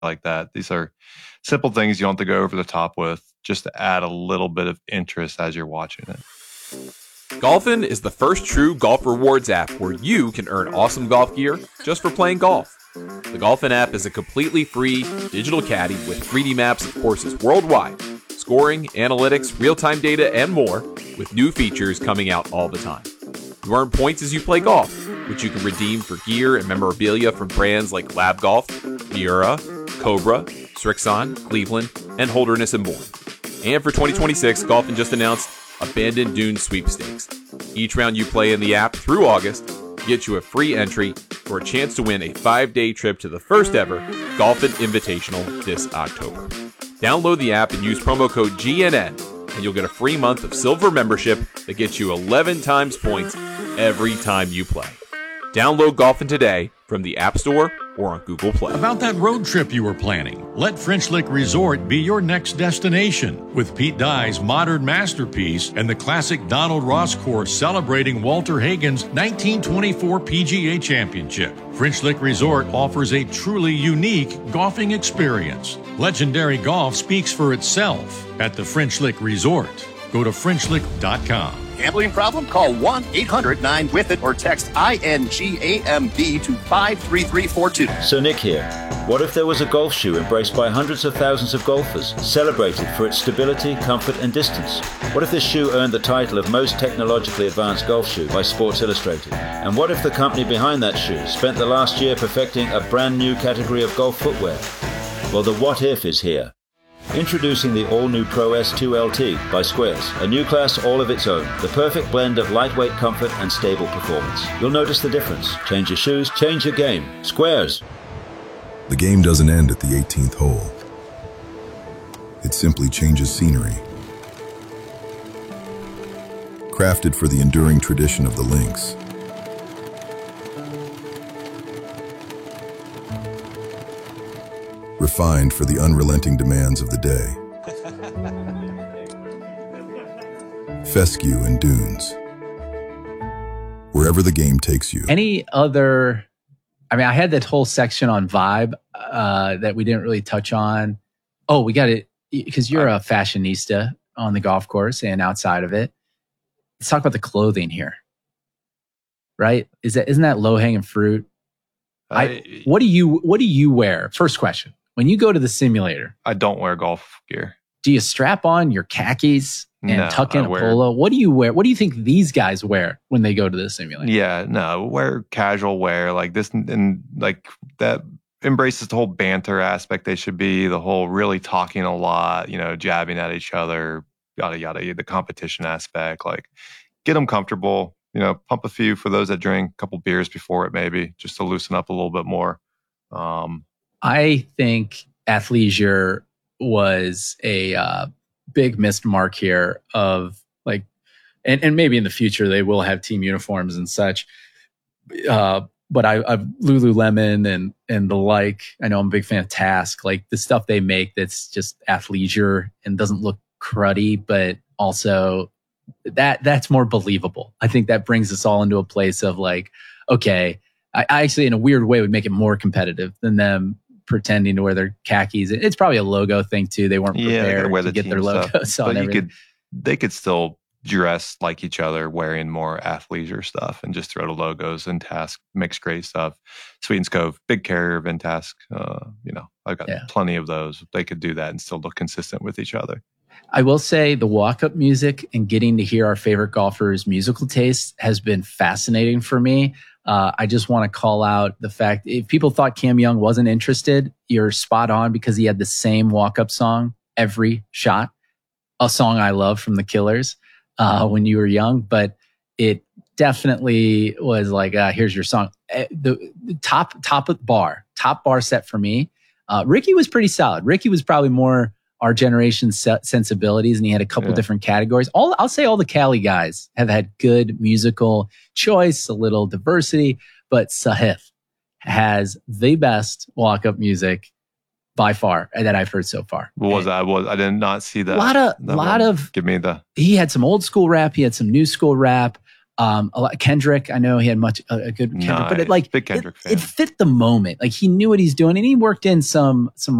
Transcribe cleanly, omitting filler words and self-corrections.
like that. These are simple things you don't have to go over the top with, just to add a little bit of interest as you're watching it. Golfin is the first true golf rewards app where you can earn awesome golf gear just for playing golf. The Golfin app is a completely free digital caddy with 3D maps of courses worldwide, scoring, analytics, real-time data, and more, with new features coming out all the time. You earn points as you play golf, which you can redeem for gear and memorabilia from brands like Lab Golf, Miura, Cobra, Strixon, Cleveland, and Holderness and Bourne. And for 2026, Golfin just announced Abandoned Dunes Sweepstakes. Each round you play in the app through August gets you a free entry for a chance to win a 5-day trip to the first ever Golfin Invitational this October. Download the app and use promo code GNN, and you'll get a free month of silver membership that gets you 11 times points every time you play. Download Golfin today from the App Store or on Google Play. About that road trip you were planning, let French Lick Resort be your next destination. With Pete Dye's modern masterpiece and the classic Donald Ross course celebrating Walter Hagen's 1924 PGA Championship, French Lick Resort offers a truly unique golfing experience. Legendary golf speaks for itself at the French Lick Resort. Go to FrenchLick.com. Gambling problem? Call 1-800-9-WITH-IT or text INGAMB to 53342. So Nick here. What if there was a golf shoe embraced by hundreds of thousands of golfers, celebrated for its stability, comfort, and distance? What if this shoe earned the title of most technologically advanced golf shoe by Sports Illustrated? And what if the company behind that shoe spent the last year perfecting a brand new category of golf footwear? Well, the what if is here. Introducing the all-new Pro S2 LT by Squares, a new class all of its own, the perfect blend of lightweight comfort and stable performance. You'll notice the difference. Change your shoes, change your game. Squares. The game doesn't end at the 18th hole. It simply changes scenery. Crafted for the enduring tradition of the links. Refined for the unrelenting demands of the day. Fescue and Dunes. Wherever the game takes you. Any other... I mean, I had that whole section on vibe that we didn't really touch on. Oh, we got it, because you're a fashionista on the golf course and outside of it. Let's talk about the clothing here. Right? Isn't that low-hanging fruit? What do you wear? First question. When you go to the simulator, I don't wear golf gear. Do you strap on your khakis and tuck in a polo? What do you wear? What do you think these guys wear when they go to the simulator? Yeah, no, wear casual wear like this, and like that embraces the whole banter aspect. They should be the whole really talking a lot, jabbing at each other, yada yada. The competition aspect, like get them comfortable. Pump a few for those that drink, a couple beers before it, maybe just to loosen up a little bit more. I think athleisure was a big missed mark here of like, and maybe in the future they will have team uniforms and such. But I've Lululemon and the like. I know I'm a big fan of Task, like the stuff they make that's just athleisure and doesn't look cruddy, but also that's more believable. I think that brings us all into a place of like, okay, I actually in a weird way would make it more competitive than them pretending to wear their khakis. It's probably a logo thing too. They weren't prepared to get their logos on everything. They could still dress like each other wearing more athleisure stuff and just throw the logos. And Task makes great stuff. Sweetens Cove, big carrier of Intask. I've got plenty of those. They could do that and still look consistent with each other. I will say the walk-up music and getting to hear our favorite golfers' musical taste has been fascinating for me. I just want to call out the fact, if people thought Cam Young wasn't interested, you're spot on, because he had the same walk-up song every shot. A song I love from the Killers when you were young, but it definitely was like, here's your song. The top bar set for me. Ricky was pretty solid. Ricky was probably more our generation's sensibilities, and he had a couple different categories. I'll say all the Cali guys have had good musical choice, a little diversity, but Sahith has the best walk-up music by far that I've heard so far. I did not see that. Lot of give me the. He had some old school rap. He had some new school rap. Kendrick, I know he had a good Kendrick, but Nice. it Big Kendrick fan. it fit the moment. Like he knew what he's doing, and he worked in some